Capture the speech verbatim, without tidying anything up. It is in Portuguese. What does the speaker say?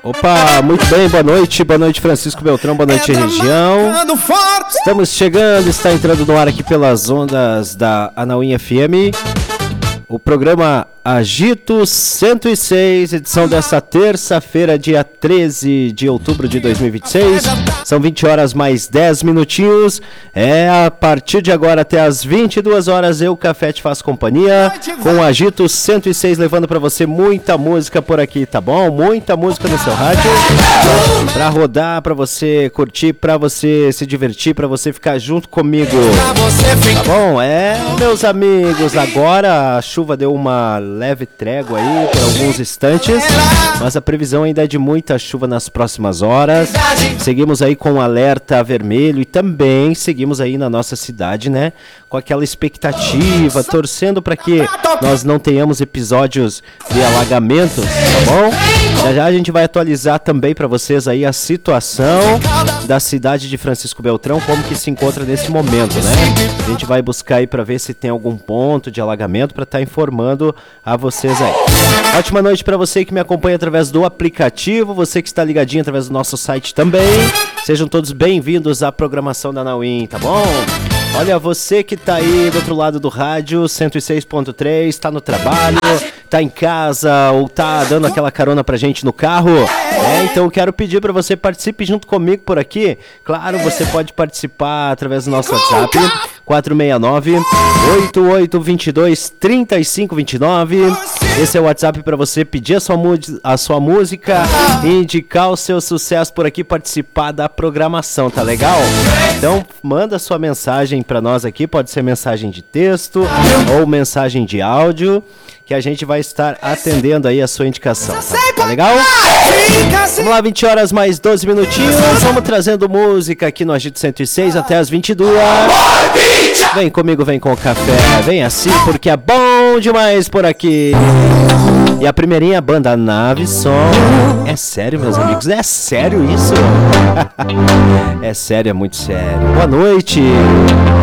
Opa, muito bem, boa noite, boa noite Francisco Beltrão, boa noite região. Estamos chegando, está entrando no ar aqui pelas ondas da Anauim F M, o programa Agito cento e seis, edição desta terça-feira, dia treze de outubro de dois mil e vinte e seis. São vinte horas mais dez minutinhos. É a partir de agora até as vinte e duas horas eu, Café, te faço companhia com o Agito cento e seis, levando pra você muita música por aqui, tá bom? Muita música no seu rádio pra rodar, pra você curtir, pra você se divertir, pra você ficar junto comigo, tá bom? É, meus amigos, agora a chuva deu uma leve trégua aí por alguns instantes, mas a previsão ainda é de muita chuva nas próximas horas. Seguimos aí com alerta vermelho e também seguimos aí na nossa cidade, né, com aquela expectativa, torcendo para que nós não tenhamos episódios de alagamentos, tá bom? Já já a gente vai atualizar também para vocês aí a situação da cidade de Francisco Beltrão, como que se encontra nesse momento, né? A gente vai buscar aí para ver se tem algum ponto de alagamento para estar informando a vocês aí. Ótima noite para você que me acompanha através do aplicativo, você que está ligadinho através do nosso site também. Sejam todos bem-vindos à programação da Anauim, tá bom? Olha, você que tá aí do outro lado do rádio, cento e seis ponto três, tá no trabalho, tá em casa ou tá dando aquela carona pra gente no carro, é, então eu quero pedir pra você participe junto comigo por aqui. Claro, você pode participar através do nosso WhatsApp, quatro seis nove, oito oito dois dois, três cinco dois nove. Esse é o WhatsApp pra você pedir a sua, a sua música, indicar o seu sucesso por aqui, participar da programação, tá legal? Então manda sua mensagem pra nós aqui, pode ser mensagem de texto ou mensagem de áudio, que a gente vai estar atendendo aí a sua indicação, tá, tá legal? Vamos lá, vinte horas mais doze minutinhos, vamos trazendo música aqui no Agito cento e seis até as vinte e duas. Vem comigo, vem com o café, vem assim porque é bom demais por aqui. E a primeirinha, banda Nave Som. É sério, meus amigos, é sério isso? É sério, é muito sério. Boa noite.